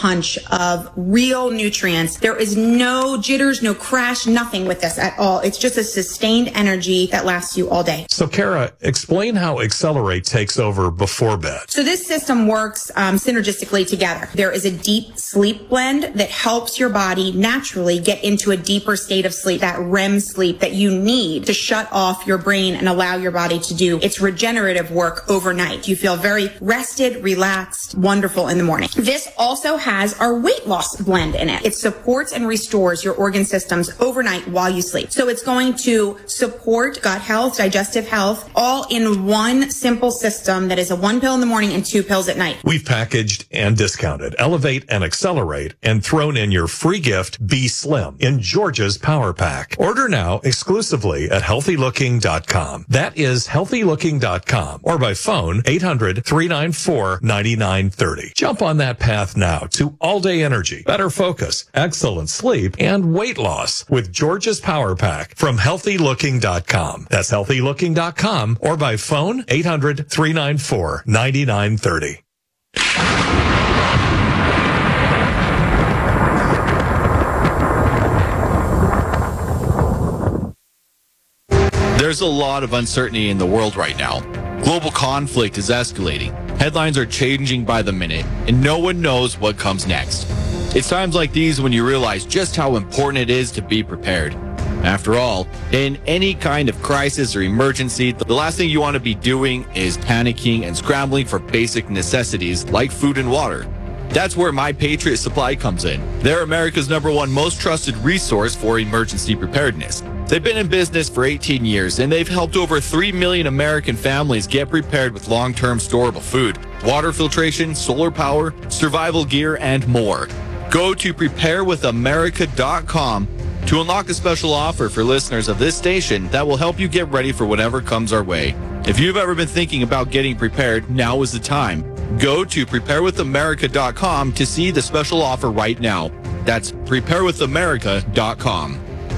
punch of real nutrients. There is no jitters, no crash, nothing with this at all. It's just a sustained energy that lasts you all day. So, Kara, explain how Accelerate takes over before bed. So this system works synergistically together. There is a deep sleep blend that helps your body naturally get into a deeper state of sleep, that REM sleep that you need to shut off your brain and allow your body to do its regenerative work overnight. You feel very rested, relaxed, wonderful in the morning. This also has our weight loss blend in it. It supports and restores your organ systems overnight while you sleep. So it's going to support gut health, digestive health, all in one simple system that is a 1 pill in the morning and 2 pills at night. We've packaged and discounted Elevate and Accelerate and thrown in your free gift, Be Slim, in Georgia's Power Pack. Order now exclusively at healthylooking.com. That is healthylooking.com or by phone 800-394-9930. Jump on that path now to all-day energy, better focus, excellent sleep, and weight loss with Georgia's Power Pack from healthylooking.com. That's healthylooking.com or by phone 800-394-9930. There's a lot of uncertainty in the world right now. Global conflict is escalating. Headlines are changing by the minute, and no one knows what comes next. It's times like these when you realize just how important it is to be prepared. After all, in any kind of crisis or emergency, the last thing you want to be doing is panicking and scrambling for basic necessities like food and water. That's where My Patriot Supply comes in. They're America's #1 most trusted resource for emergency preparedness. They've been in business for 18 years, and they've helped over 3 million American families get prepared with long-term storable food, water filtration, solar power, survival gear, and more. Go to preparewithamerica.com to unlock a special offer for listeners of this station that will help you get ready for whatever comes our way. If you've ever been thinking about getting prepared, now is the time. Go to preparewithamerica.com to see the special offer right now. That's preparewithamerica.com.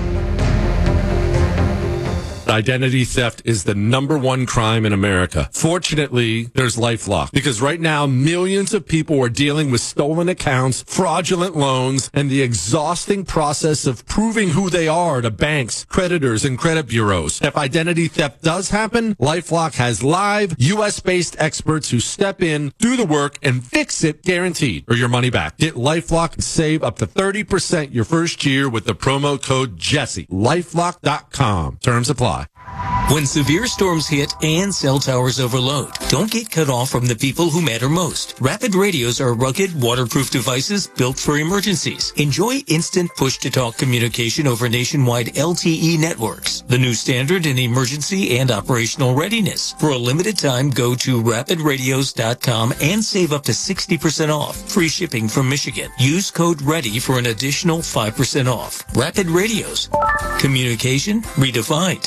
Identity theft is the #1 crime in America. Fortunately, there's LifeLock, because right now millions of people are dealing with stolen accounts, fraudulent loans, and the exhausting process of proving who they are to banks, creditors, and credit bureaus. If identity theft does happen, LifeLock has live U.S.-based experts who step in, do the work, and fix it guaranteed, or your money back. Get LifeLock and save up to 30% your first year with the promo code Jesse. LifeLock.com. Terms apply. When severe storms hit and cell towers overload, don't get cut off from the people who matter most. Rapid radios are rugged, waterproof devices built for emergencies. Enjoy instant push-to-talk communication over nationwide LTE networks, the new standard in emergency and operational readiness. For a limited time, go to rapidradios.com and save up to 60% off. Free shipping from Michigan. Use code READY for an additional 5% off. Rapid Radios. Communication redefined.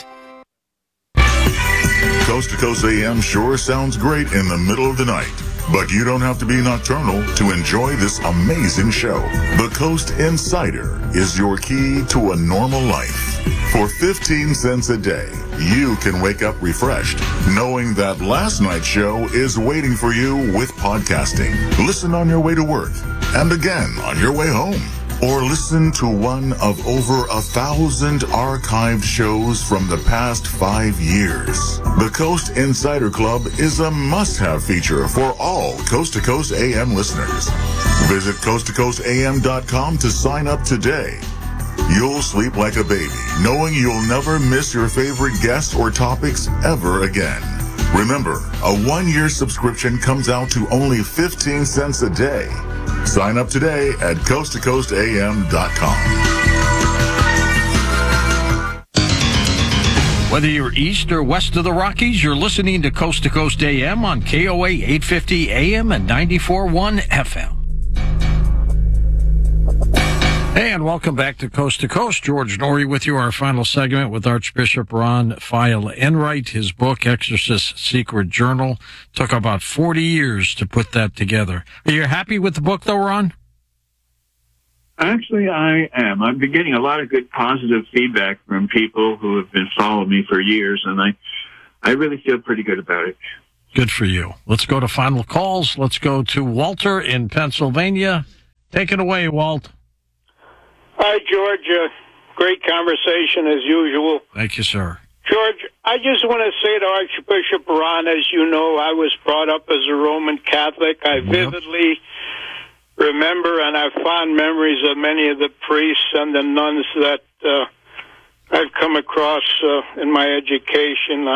Coast to Coast AM sure sounds great in the middle of the night, but you don't have to be nocturnal to enjoy this amazing show. The Coast Insider is your key to a normal life. For 15 cents a day, you can wake up refreshed, knowing that last night's show is waiting for you with podcasting. Listen on your way to work, and again on your way home. Or listen to one of over 1,000 archived shows from the past 5 years. The Coast Insider Club is a must-have feature for all Coast to Coast AM listeners. Visit coasttocoastam.com to sign up today. You'll sleep like a baby, knowing you'll never miss your favorite guests or topics ever again. Remember, a 1-year subscription comes out to only 15 cents a day. Sign up today at coasttocoastam.com. Whether you're east or west of the Rockies, you're listening to Coast AM on KOA 850 AM and 94.1 FM. And welcome back to Coast. George Noory with you, our final segment with Archbishop Ron File Enright. His book, Exorcist's Secret Journal, took about 40 years to put that together. Are you happy with the book, though, Ron? Actually, I am. I've been getting a lot of good positive feedback from people who have been following me for years, and I really feel pretty good about it. Good for you. Let's go to final calls. Let's go to Walter in Pennsylvania. Take it away, Walt. Hi, George. Great conversation as usual. Thank you, sir. George, I just want to say to Archbishop Ron, as you know, I was brought up as a Roman Catholic. I vividly remember and have fond memories of many of the priests and the nuns that I've come across in my education.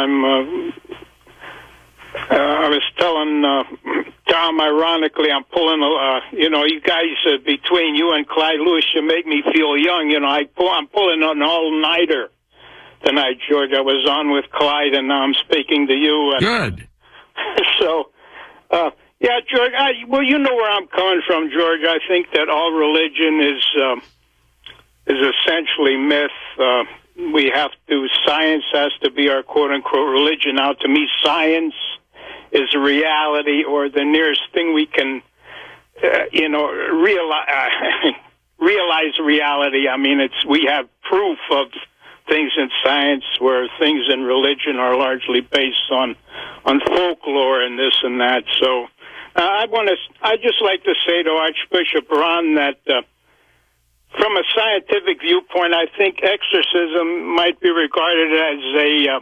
I was telling Tom, ironically, I'm pulling, you guys, between you and Clyde Lewis, you make me feel young. I'm pulling an all-nighter tonight, George. I was on with Clyde, and now I'm speaking to you. Good. So, George, you know where I'm coming from, George. I think that all religion is essentially myth. Science has to be our quote-unquote religion. Now, to me, science is reality, or the nearest thing we can, realize reality. I mean, we have proof of things in science where things in religion are largely based on folklore and this and that. So, I just like to say to Archbishop Ron that, from a scientific viewpoint, I think exorcism might be regarded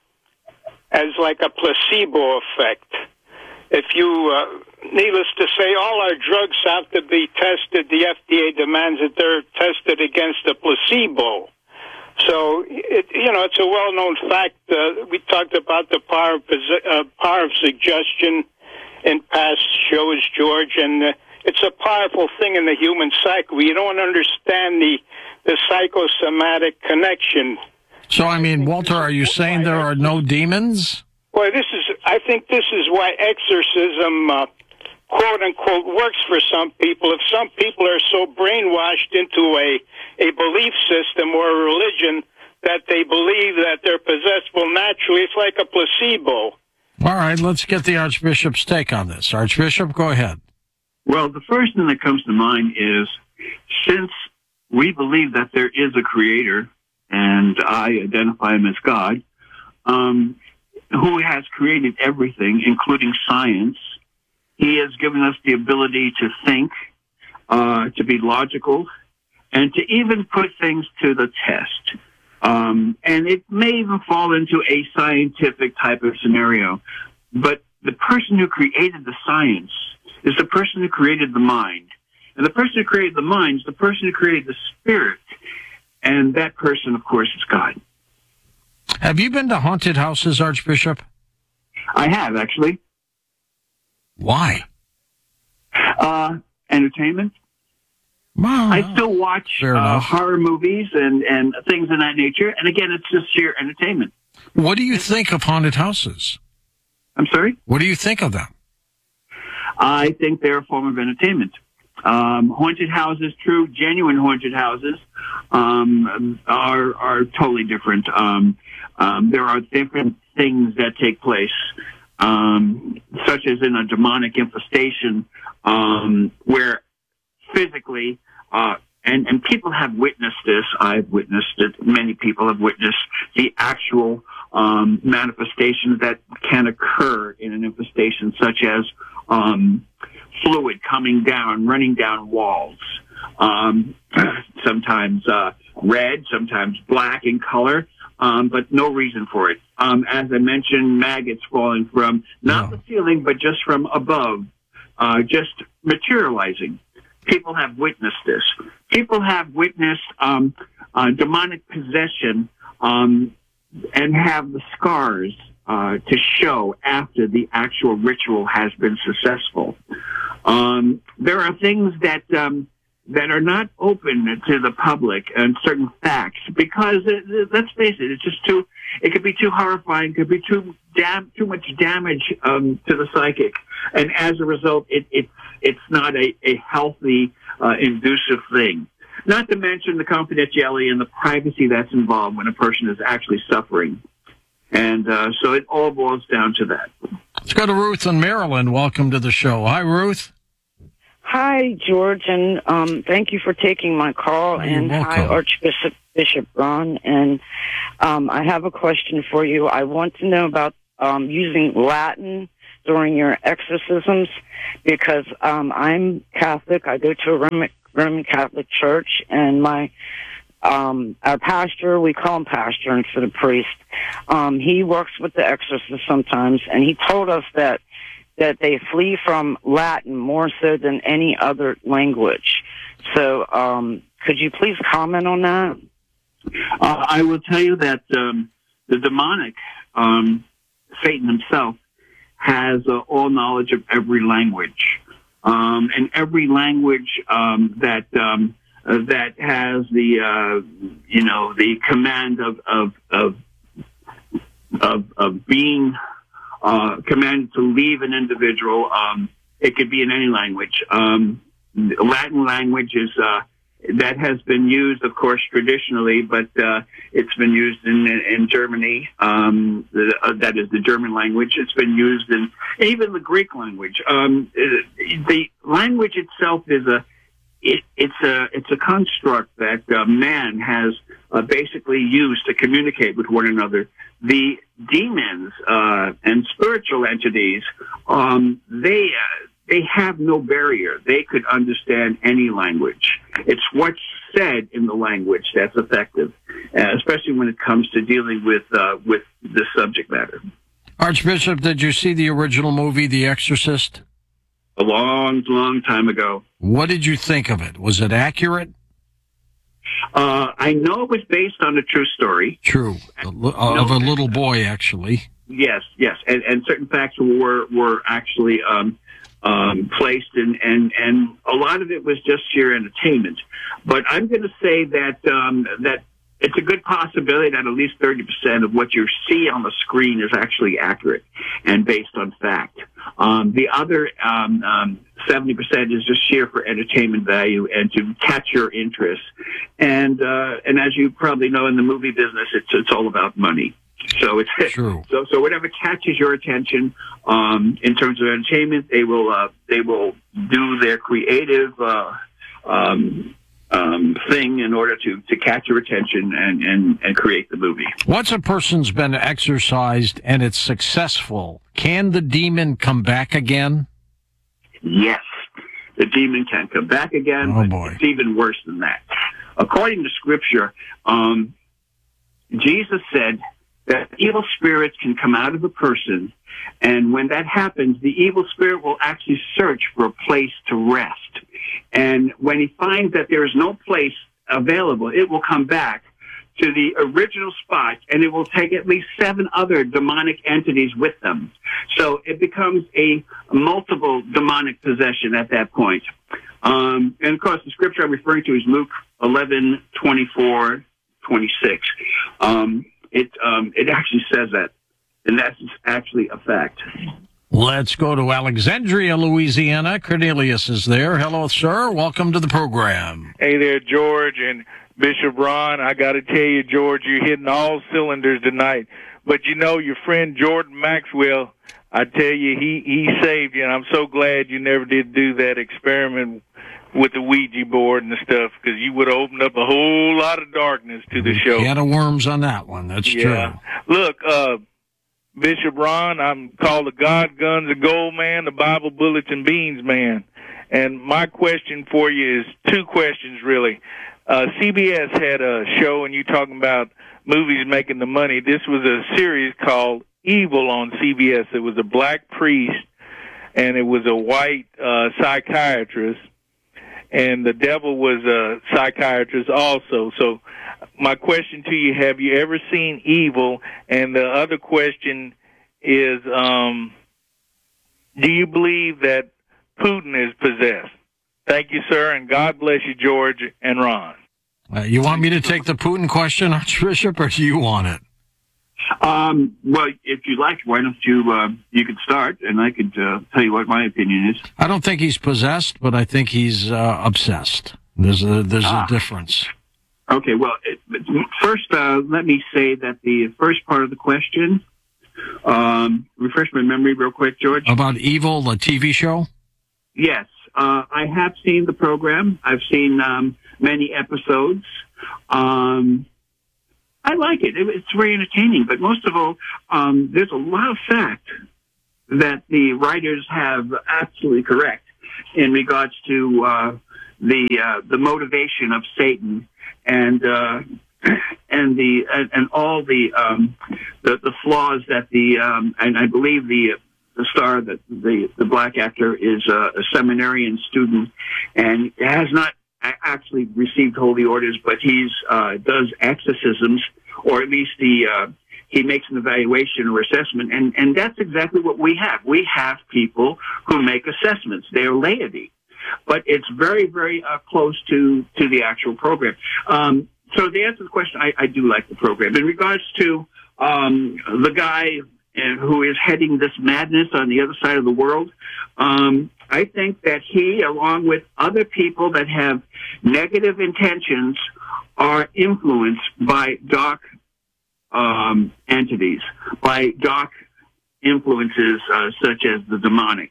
as like a placebo effect. If you, needless to say, all our drugs have to be tested. The FDA demands that they're tested against a placebo. So, it's a well-known fact. We talked about the power of suggestion in past shows, George, and it's a powerful thing in the human psyche. We don't understand the psychosomatic connection. So, Walter, are you saying there are no demons? Well, I think this is why exorcism, quote unquote, works for some people. If some people are so brainwashed into a belief system or a religion that they believe that they're possessed naturally, it's like a placebo. All right, let's get the Archbishop's take on this. Archbishop, go ahead. Well, the first thing that comes to mind is, since we believe that there is a creator, and I identify him as God, who has created everything, including science, he has given us the ability to think, to be logical, and to even put things to the test. And it may even fall into a scientific type of scenario. But the person who created the science is the person who created the mind. And the person who created the mind is the person who created the spirit. And that person, of course, is God. Have you been to haunted houses, Archbishop? I have, actually. Why? Entertainment. Well, I still watch horror movies and things of that nature. And again, it's just sheer entertainment. What do you think of haunted houses? I'm sorry? What do you think of them? I think they're a form of entertainment. Haunted houses, true, genuine haunted houses, are totally different. There are different things that take place, such as in a demonic infestation, where physically, and people have witnessed this. I've witnessed it. Many people have witnessed the actual manifestations that can occur in an infestation, such as fluid coming down, running down walls, sometimes red, sometimes black in color, but no reason for it. As I mentioned, maggots falling from not the ceiling, but just from above, just materializing. People have witnessed this. People have witnessed demonic possession and have the scars to show after the actual ritual has been successful. There are things that are not open to the public, and certain facts, because let's face it, it could be too horrifying, could be too much damage to the psychic, and as a result, it's not a healthy, inducive thing. Not to mention the confidentiality and the privacy that's involved when a person is actually suffering. And so it all boils down to that. Let's go to Ruth in Maryland. Welcome to the show. Hi, Ruth. Hi, George, and thank you for taking my call. And hi, Archbishop Ron. And I have a question for you. I want to know about using Latin during your exorcisms? Because I'm Catholic. I go to a Roman Catholic church, and our pastor, we call him pastor instead of priest, he works with the exorcists sometimes, and he told us that they flee from Latin more so than any other language. So could you please comment on that? I will tell you that the demonic, Satan himself, has all knowledge of every language. And every language that has the command of being commanded to leave an individual. It could be in any language. Latin language is that has been used, of course, traditionally, but it's been used in Germany. That is the German language. It's been used in even the Greek language. The language itself is it's a construct that man has basically used to communicate with one another. The demons and spiritual entities, they have no barrier. They could understand any language. It's what's said in the language that's effective, especially when it comes to dealing with the subject matter. Archbishop, did you see the original movie, The Exorcist? A long, long time ago. What did you think of it? Was it accurate? I know it was based on a true story. True. Of a little boy, actually. Yes. And certain facts were actually placed in, and a lot of it was just sheer entertainment. But I'm going to say that it's a good possibility that at least 30% of what you see on the screen is actually accurate and based on fact. The other 70% is just sheer for entertainment value and to catch your interest. And as you probably know, in the movie business, it's all about money. So it's true. So whatever catches your attention in terms of entertainment, they will do their creative thing in order to catch your attention and create the movie. Once a person's been exorcised and it's successful, can the demon come back again? Yes, the demon can come back again. Oh, boy. It's even worse than that. According to Scripture, Jesus said that evil spirits can come out of a person, and when that happens, the evil spirit will actually search for a place to rest. And when he finds that there is no place available, it will come back to the original spot, and it will take at least 7 other demonic entities with them. So it becomes a multiple demonic possession at that point. And of course, the scripture I'm referring to is Luke 11:24-26. It actually says that, and that's actually a fact. Let's go to Alexandria, Louisiana. Cornelius is there. Hello, sir. Welcome to the program. Hey there, George and Bishop Ron. I got to tell you, George, you're hitting all cylinders tonight. But you know, your friend Jordan Maxwell, I tell you, he saved you, and I'm so glad you never did do that experiment with the Ouija board and the stuff, because you would have opened up a whole lot of darkness to the show. Can of worms on that one. That's true. Look, Bishop Ron, I'm called the God Guns of Gold man, the Bible Bullets and Beans man. And my question for you is 2 questions, really. CBS had a show, and you talking about movies making the money. This was a series called Evil on CBS. It was a black priest, and it was a white psychiatrist, and the devil was a psychiatrist also. So my question to you, have you ever seen Evil? And the other question is, do you believe that Putin is possessed? Thank you, sir, and God bless you, George and Ron. You want me to take the Putin question, Archbishop, or do you want it? Well, if you like, why don't you could start, and I could tell you what my opinion is. I don't think he's possessed, but I think he's obsessed. There's a difference. Okay, well, first, let me say that the first part of the question, refresh my memory real quick, George. About Evil, the TV show? Yes, I have seen the program. I've seen many episodes. I like it. It's very entertaining, but most of all, there's a lot of fact that the writers have absolutely correct in regards to the motivation of Satan and all the flaws that and I believe the star, that the black actor, is a seminarian student and has not actually received holy orders, but he's does exorcisms, or at least he makes an evaluation or assessment, and that's exactly what we have. We have people who make assessments. They are laity, but it's very, very close to the actual program. So to answer the question, I do like the program. In regards to the guy who is heading this madness on the other side of the world, I think that he, along with other people that have negative intentions, are influenced by dark entities, by dark influences such as the demonic.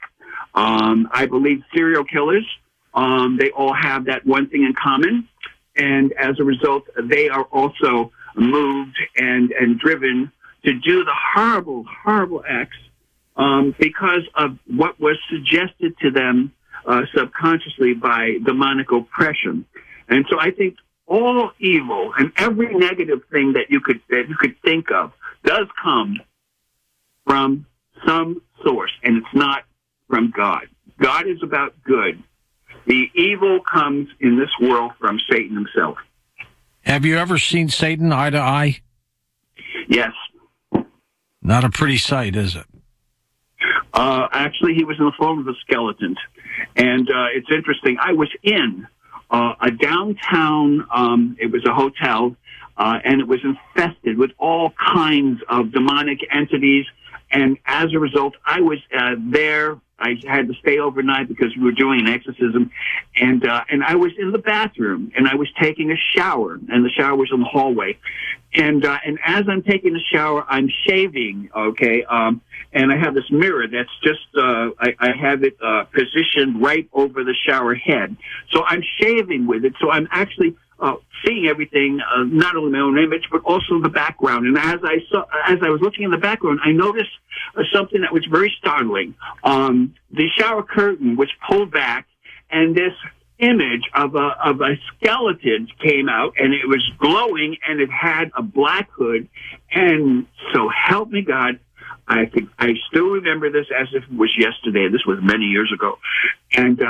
I believe serial killers, they all have that one thing in common, and as a result, they are also moved and driven to do the horrible, horrible acts because of what was suggested to them subconsciously by demonic oppression. And so I think all evil and every negative thing that you could think of does come from some source, and it's not from God. God is about good. The evil comes in this world from Satan himself. Have you ever seen Satan eye to eye? Yes. Not a pretty sight, is it? Actually, he was in the form of a skeleton. And it's interesting. I was in a downtown, it was a hotel, and it was infested with all kinds of demonic entities. And as a result, I was there. I had to stay overnight because we were doing an exorcism, and I was in the bathroom, and I was taking a shower, and the shower was in the hallway, and as I'm taking the shower, I'm shaving, okay, and I have this mirror that's just I have it positioned right over the shower head, so I'm shaving with it, so I'm actually seeing everything, not only my own image, but also the background. And as I was looking in the background, I noticed something that was very startling. The shower curtain was pulled back, and this image of a skeleton came out, and it was glowing, and it had a black hood. And so help me God, I still remember this as if it was yesterday. This was many years ago. And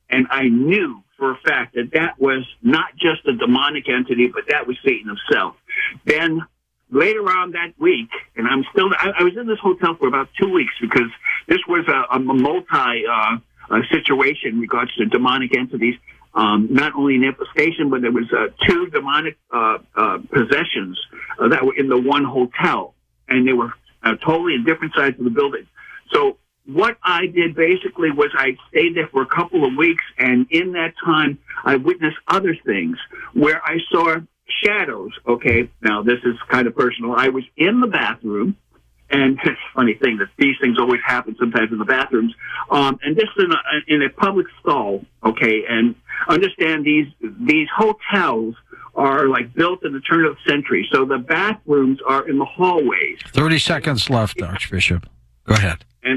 I knew for a fact that was not just a demonic entity, but that was Satan himself. Then later on that week, and I was in this hotel for about 2 weeks because this was a multi situation in regards to demonic entities. Not only an infestation, but there was 2 demonic possessions that were in the one hotel, and they were totally in different sides of the building. So what I did basically was I stayed there for a couple of weeks, and in that time, I witnessed other things where I saw shadows. Okay, now this is kind of personal. I was in the bathroom, and it's a funny thing that these things always happen sometimes in the bathrooms, and this in a public stall. Okay, and understand these hotels are like built in the turn of the century, so the bathrooms are in the hallways. 30 seconds left, Archbishop. Go ahead. And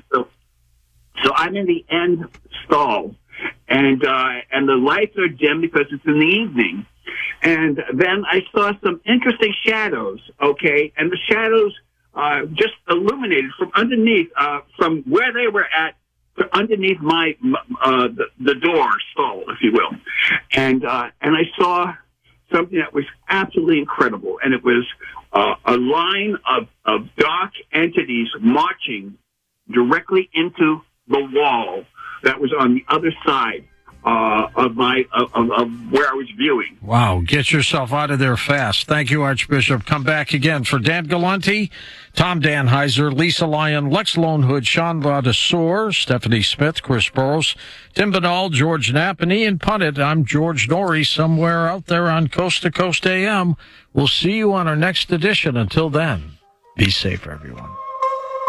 so I'm in the end stall, and the lights are dim because it's in the evening. And then I saw some interesting shadows, okay? And the shadows just illuminated from underneath, from where they were at, to underneath my the door stall, if you will. And I saw something that was absolutely incredible, and it was a line of dark entities marching directly into the wall that was on the other side of where I was viewing. Wow, get yourself out of there fast. Thank you, Archbishop. Come back again. For Dan Galante, Tom Danheiser, Lisa Lyon, Lex Lonehood, Sean Ladesseur, Stephanie Smith, Chris Burrows, Tim Banal, George Knapp, and Ian Punnett. I'm George Norrie, somewhere out there on Coast to Coast AM. We'll see you on our next edition. Until then, be safe, everyone.